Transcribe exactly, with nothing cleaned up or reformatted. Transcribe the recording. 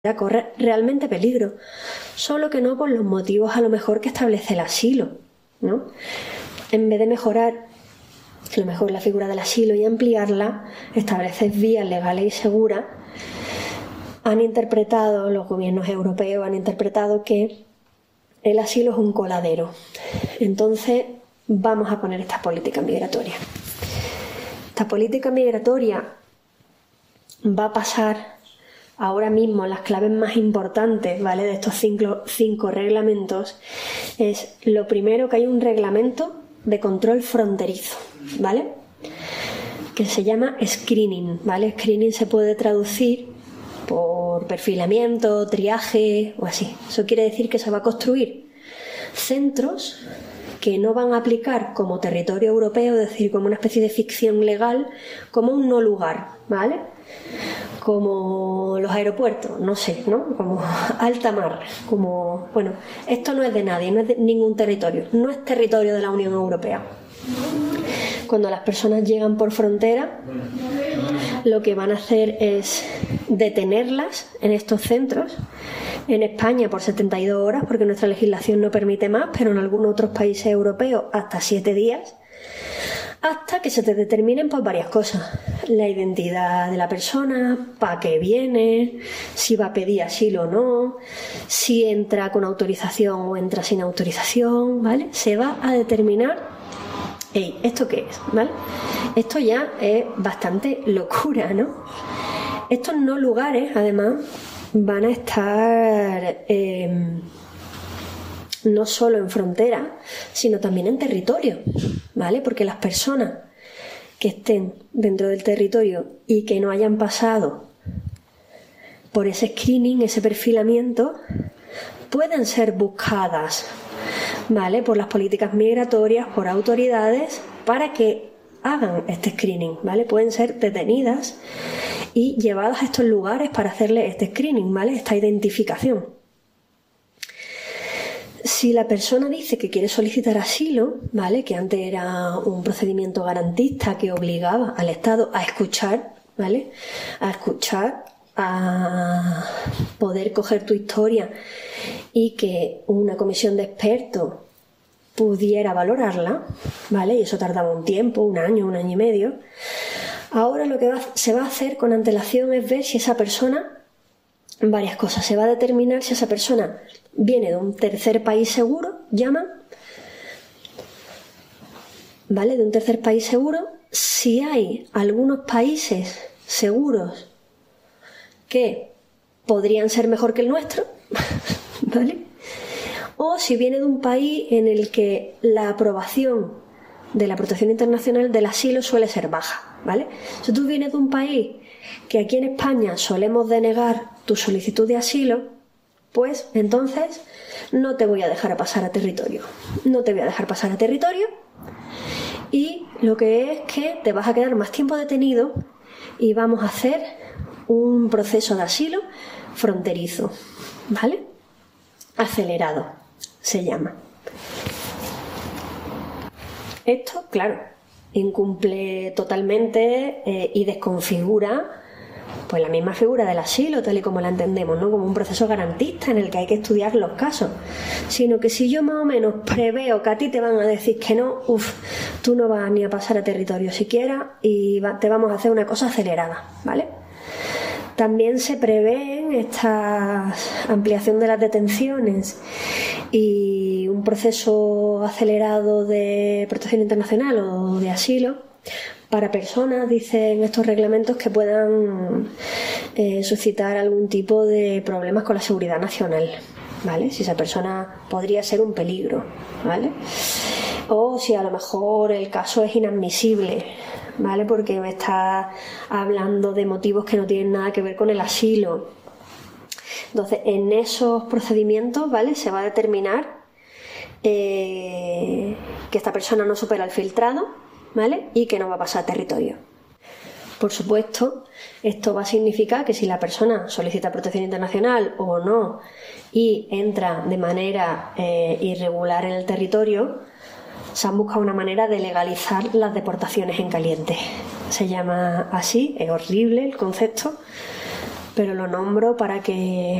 corre realmente peligro, solo que no por los motivos a lo mejor que establece el asilo, ¿no? En vez de mejorar a lo mejor la figura del asilo y ampliarla, establecer vías legales y seguras, han interpretado, los gobiernos europeos han interpretado que el asilo es un coladero. Entonces vamos a poner esta política migratoria. Esta política migratoria va a pasar ahora mismo, las claves más importantes, ¿vale?, de estos cinco, cinco reglamentos, es lo primero, que hay un reglamento de control fronterizo, ¿vale?, que se llama screening, ¿vale? Screening se puede traducir por perfilamiento, triaje o así. Eso quiere decir que se va a construir centros que no van a aplicar como territorio europeo, es decir, como una especie de ficción legal, como un no lugar, ¿vale? Como los aeropuertos, no sé, ¿no? Como alta mar, como... Bueno, esto no es de nadie, no es de ningún territorio, no es territorio de la Unión Europea. Cuando las personas llegan por frontera, lo que van a hacer es detenerlas en estos centros, en España por setenta y dos horas, porque nuestra legislación no permite más, pero en algunos otros países europeos hasta siete días, hasta que se te determinen pues varias cosas: la identidad de la persona, para qué viene, si va a pedir asilo o no, si entra con autorización o entra sin autorización, ¿vale? Se va a determinar, hey, ¿esto qué es? ¿Vale? Esto ya es bastante locura, ¿no? Estos no lugares, además, van a estar eh, no solo en frontera, sino también en territorio, ¿vale? Porque las personas que estén dentro del territorio y que no hayan pasado por ese screening, ese perfilamiento, pueden ser buscadas, ¿vale?, por las políticas migratorias, por autoridades, para que hagan este screening, ¿vale? Pueden ser detenidas y llevadas a estos lugares para hacerle este screening, ¿vale?, esta identificación. Si la persona dice que quiere solicitar asilo, ¿vale?, que antes era un procedimiento garantista que obligaba al Estado a escuchar, ¿vale?, a escuchar, a poder coger tu historia y que una comisión de expertos pudiera valorarla, ¿vale?, y eso tardaba un tiempo, un año, un año y medio. Ahora lo que va, se va a hacer con antelación es ver si esa persona, varias cosas, se va a determinar si esa persona viene de un tercer país seguro, llaman, ¿vale?, de un tercer país seguro, si hay algunos países seguros que podrían ser mejor que el nuestro, ¿vale?, o si viene de un país en el que la aprobación de la protección internacional del asilo suele ser baja, ¿vale? Si tú vienes de un país que aquí en España solemos denegar tu solicitud de asilo, pues entonces no te voy a dejar pasar a territorio. No te voy a dejar pasar a territorio y lo que es que te vas a quedar más tiempo detenido y vamos a hacer un proceso de asilo fronterizo, ¿vale? Acelerado se llama. Esto, claro, incumple totalmente eh, y desconfigura pues la misma figura del asilo tal y como la entendemos, ¿no?, como un proceso garantista en el que hay que estudiar los casos, sino que si yo más o menos preveo que a ti te van a decir que no, uff, tú no vas ni a pasar a territorio siquiera y va, te vamos a hacer una cosa acelerada, ¿vale? También se prevén esta ampliación de las detenciones y un proceso acelerado de protección internacional o de asilo para personas, dicen estos reglamentos, que puedan eh, suscitar algún tipo de problemas con la seguridad nacional, ¿vale? Si esa persona podría ser un peligro, ¿vale? O si a lo mejor el caso es inadmisible, ¿vale?, porque me está hablando de motivos que no tienen nada que ver con el asilo. Entonces, en esos procedimientos, ¿vale?, se va a determinar eh, que esta persona no supera el filtrado, ¿vale?, y que no va a pasar territorio. Por supuesto, esto va a significar que si la persona solicita protección internacional o no y entra de manera eh, irregular en el territorio, se han buscado una manera de legalizar las deportaciones en caliente. Se llama así, es horrible el concepto, pero lo nombro para que